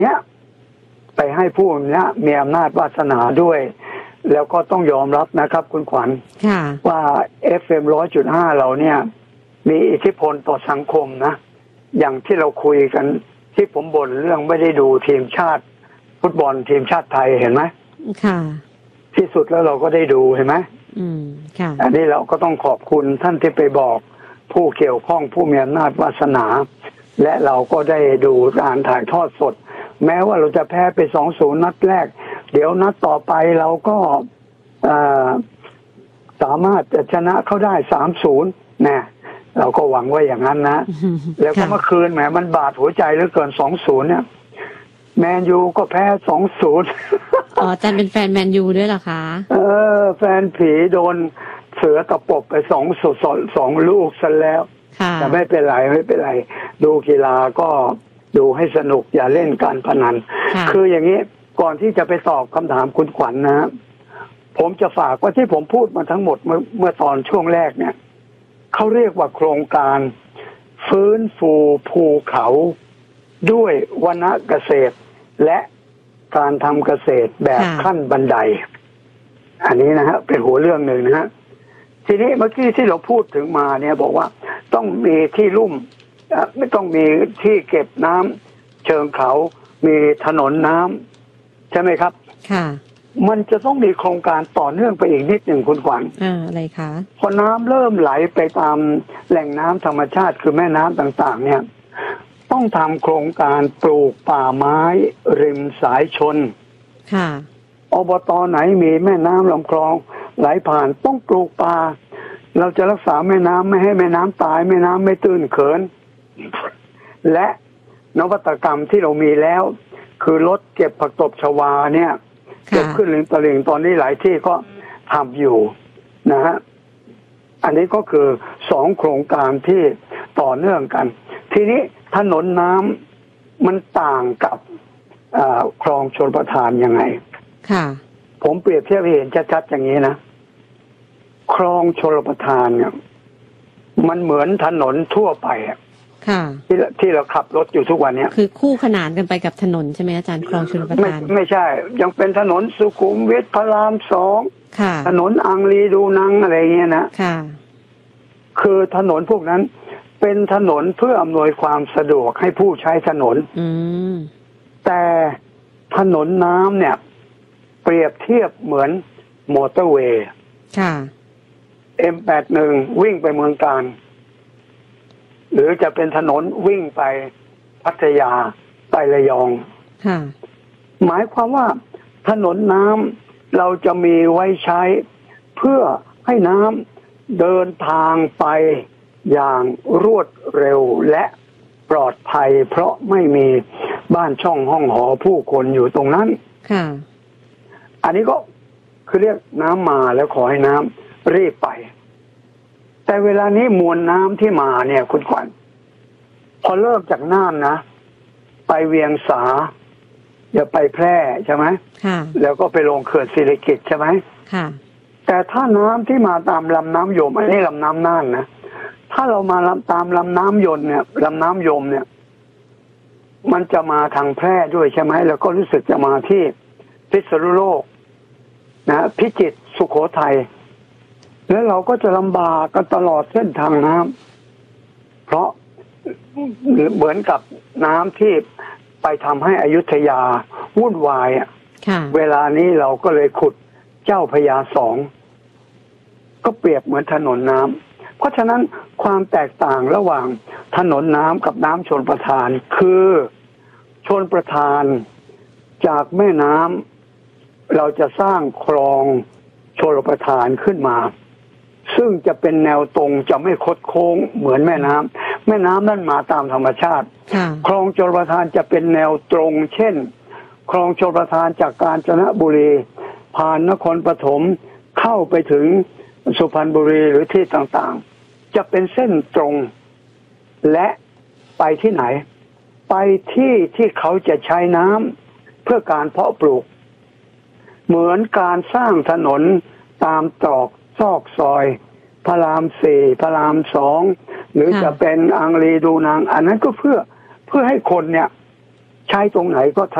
เนี้ยไปให้ผู้เนี้ยมีอำนาจวาสนาด้วยแล้วก็ต้องยอมรับนะครับคุณขวัญว่า FM 100.5 เราเนี่ยมีอิทธิพลต่อสังคมนะอย่างที่เราคุยกันที่ผมบ่นเรื่องไม่ได้ดูทีมชาติฟุตบอลทีมชาติไทยเห็นไหมค่ะที่สุดแล้วเราก็ได้ดูเห็นไหมค่ะอันนี้เราก็ต้องขอบคุณท่านที่ไปบอกผู้เกี่ยวข้องผู้มีอำนาจวาสนาและเราก็ได้ดูการถ่ายทอดสดแม้ว่าเราจะแพ้ไป 2-0 นัดแรกเดี๋ยวนัดต่อไปเราก็สามารถจะชนะเขาได้ 3-0 นะเราก็หวังว่าอย่างนั้นนะแล้วก็เมื่อคืนแหมมันบาดหัวใจเหลือเกิน 2-0 เนี่ยแมนยูก็แพ้ 2-0 อ๋ออาจารย์เป็นแฟนแมนยูด้วยเหรอคะแฟนผีโดนเสือตะปบไป2 ลูกซะแล้วแต่ไม่เป็นไรไม่เป็นไรดูกีฬาก็ดูให้สนุกอย่าเล่นการพนันคืออย่างนี้ก่อนที่จะไปตอบคำถามคุณขวัญ นะผมจะฝากว่าที่ผมพูดมาทั้งหมดเมื่อตอนช่วงแรกเนี่ยเขาเรียกว่าโครงการฟื้นฟูภูเขาด้วยวรรณเกษตรและการทำเกษตรแบบขั้นบันไดอันนี้นะฮะเป็นหัวเรื่องหนึ่งนะฮะทีนี้เมื่อกี้ที่เราพูดถึงมาเนี่ยบอกว่าต้องมีที่ลุ่มไม่ต้องมีที่เก็บน้ำเชิงเขามีถนนน้ำใช่ไหมครับค่ะมันจะต้องมีโครงการต่อเนื่องไปอีกนิดหนึ่งคุณขวัญอะไรคะพอน้ำเริ่มไหลไปตามแหล่งน้ำธรรมชาติคือแม่น้ำต่างๆเนี่ยต้องทำโครงการปลูกป่าไม้ริมสายชนค่ะอบต.ไหนมีแม่น้ำลำคลองไหลผ่านต้องปลูกป่าเราจะรักษาแม่น้ำไม่ให้แม่น้ำตายแม่น้ำไม่ตื้นเขินและนวัตกรรมที่เรามีแล้วคือรถเก็บผักตบชวาเนี่ยเก็บขึ้นริมตลิ่งตอนนี้หลายที่ก็ทำอยู่นะฮะอันนี้ก็คือ2โครงการที่ต่อเนื่องกันทีนี้ถนนน้ำมันต่างกับคลองชลประทานยังไงค่ะผมเปรียบเทียบให้เห็นชัดๆอย่างนี้นะคลองชลประทานเนี่ยมันเหมือนถนนทั่วไปค่ะที่เราขับรถอยู่ทุกวันนี้คือคู่ขนานกันไปกับถนนใช่ไหมอาจารย์คลองชลประทานไม่ใช่ยังเป็นถนนสุขุมวิทพระราม2 ค่ะถนนอังรีดูนังอะไรเงี้ยนะค่ะคือถนนพวกนั้นเป็นถนนเพื่ออำนวยความสะดวกให้ผู้ใช้ถนนแต่ถนนน้ำเนี่ยเปรียบเทียบเหมือนมอเตอร์เวย์ค่ะ M81 วิ่งไปเมืองการหรือจะเป็นถนนวิ่งไปพัทยาไประยองหมายความว่าถนนน้ำเราจะมีไว้ใช้เพื่อให้น้ำเดินทางไปอย่างรวดเร็วและปลอดภัยเพราะไม่มีบ้านช่องห้องหอผู้คนอยู่ตรงนั้นอันนี้ก็คือเรียกน้ำมาแล้วขอให้น้ำรีบไปแต่เวลานี้มวลน้ำที่มาเนี่ยคุณขวัญพอเริ่มจากน่านนะไปเวียงสาอย่าไปแพร่ใช่ไหมแล้วก็ไปลงเขื่อนสิริกิติ์ใช่ไหมแต่ถ้าน้ำที่มาตามลำน้ำยมอันนี้ลำน้ำน่านนะถ้าเรามาตามลำน้ำยนเนี่ยลำน้ำยมเนี่ยมันจะมาทางแพร่ด้วยใช่ไหมแล้วก็รู้สึกจะมาที่พิษณุโลกนะพิจิตรสุโขทัยแล้วเราก็จะลำบากกันตลอดเส้นทางน้ำเพราะเหมือนกับน้ำที่ไปทำให้อยุธยาวุ่นวายเวลานี้เราก็เลยขุดเจ้าพระยา2ก็เปรียบเหมือนถนนน้ำเพราะฉะนั้นความแตกต่างระหว่างถนนน้ำกับน้ำชลประทานคือชลประทานจากแม่น้ำเราจะสร้างคลองชลประทานขึ้นมาซึ่งจะเป็นแนวตรงจะไม่คดโค้งเหมือนแม่น้ำนั่นมาตามธรรมชาติคลองชลประทานจะเป็นแนวตรงเช่นคลองชลประทานจากกาญจนบุรีผ่านนครปฐมเข้าไปถึงสุพรรณบุรีหรือที่ต่างๆจะเป็นเส้นตรงและไปที่ไหนไปที่เขาจะใช้น้ำเพื่อการเพาะปลูกเหมือนการสร้างถนนตามตรอกซอกซอยพระราม4พระราม2หรือจะเป็นอังรีดูนางอันนั้นก็เพื่อให้คนเนี่ยใช้ตรงไหนก็